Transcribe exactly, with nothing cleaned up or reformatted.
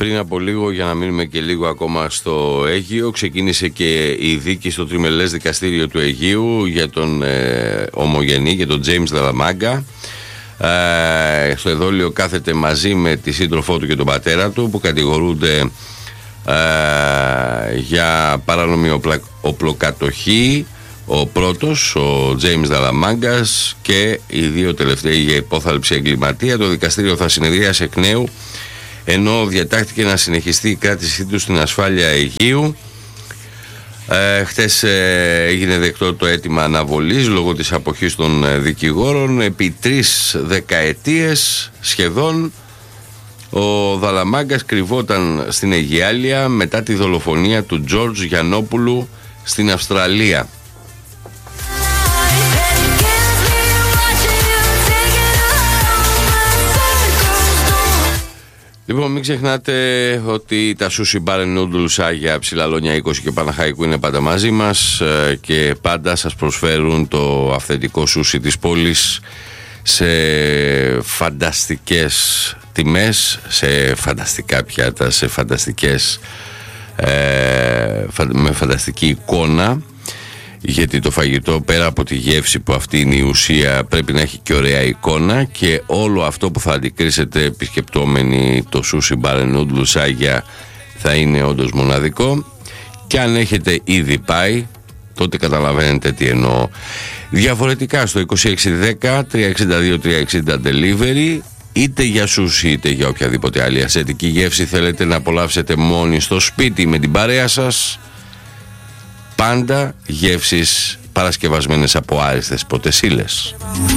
πριν από λίγο, για να μείνουμε και λίγο ακόμα στο Αίγυο, ξεκίνησε και η δίκη στο τριμελές δικαστήριο του Αιγείου για τον ε, ομογενή, για τον Τζέιμς Δαλαμάγκα. Ε, στο εδόλιο κάθεται μαζί με τη σύντροφό του και τον πατέρα του, που κατηγορούνται ε, για παράνομη οπλα, οπλοκατοχή. Ο πρώτος, ο Τζέιμς Δαλαμάγκας, και οι δύο τελευταίοι για υπόθαλψη εγκληματία. Το δικαστήριο θα συνεδριάσει εκ νέου, ενώ διατάχθηκε να συνεχιστεί η κράτησή του στην ασφάλεια Αιγείου. Ε, χτες ε, έγινε δεκτό το αίτημα αναβολής λόγω της αποχής των ε, δικηγόρων. Επί τρεις δεκαετίες σχεδόν ο Δαλαμάγκας κρυβόταν στην Αιγιάλια μετά τη δολοφονία του Τζόρτζ Γιαννόπουλου στην Αυστραλία. Λοιπόν, μην ξεχνάτε ότι τα Sushi Bar and Noodles Άγια Ψηλαλόνια είκοσι και Παναχαϊκού είναι πάντα μαζί μας και πάντα σας προσφέρουν το αυθεντικό σούσι της πόλης σε φανταστικές τιμές, σε φανταστικά πιάτα, σε φανταστικές ε, με φανταστική εικόνα, γιατί το φαγητό, πέρα από τη γεύση που αυτή είναι η ουσία, πρέπει να έχει και ωραία εικόνα, και όλο αυτό που θα αντικρίσετε επισκεπτόμενοι το Sushi Bar and Noodles Άγια θα είναι όντως μοναδικό. Και αν έχετε ήδη πάει, τότε καταλαβαίνετε τι εννοώ. Διαφορετικά στο είκοσι έξι δέκα τριακόσια εξήντα δύο τριακόσια εξήντα delivery, είτε για σούσι είτε για οποιαδήποτε άλλη ασιατική γεύση θέλετε να απολαύσετε μόνοι στο σπίτι με την παρέα σας, πάντα γεύσεις παρασκευασμένες από άριστες πρωτεσίλες.